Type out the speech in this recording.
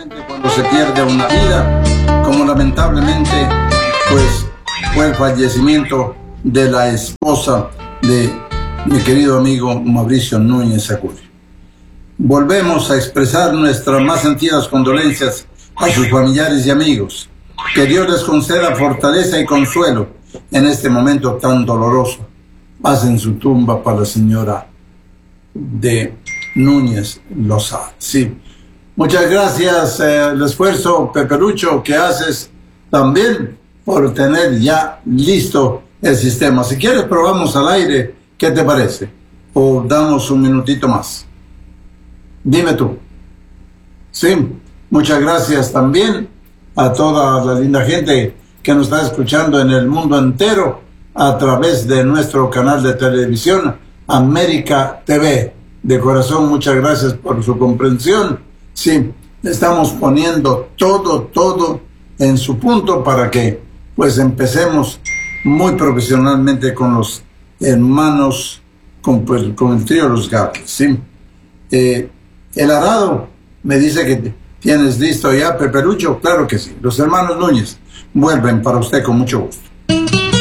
Cuando se pierde una vida, como lamentablemente pues fue el fallecimiento de la esposa de mi querido amigo Mauricio Núñez Acurio. Volvemos a expresar nuestras más sentidas condolencias a sus familiares y amigos. Que Dios les conceda fortaleza y consuelo en este momento tan doloroso. Paz en su tumba para la señora de Núñez Lozada. Sí. Muchas gracias, el esfuerzo, Peperucho, que haces también por tener ya listo el sistema. Si quieres, probamos al aire, ¿qué te parece? O damos un minutito más. Dime tú. Sí, muchas gracias también a toda la linda gente que nos está escuchando en el mundo entero a través de nuestro canal de televisión, América TV. De corazón, muchas gracias por su comprensión. Sí, estamos poniendo todo en su punto para que pues empecemos muy profesionalmente con los hermanos, con el trío Los Gatos, ¿sí? El arado me dice que tienes listo ya, Peperucho. Claro que sí. Los hermanos Núñez vuelven para usted con mucho gusto.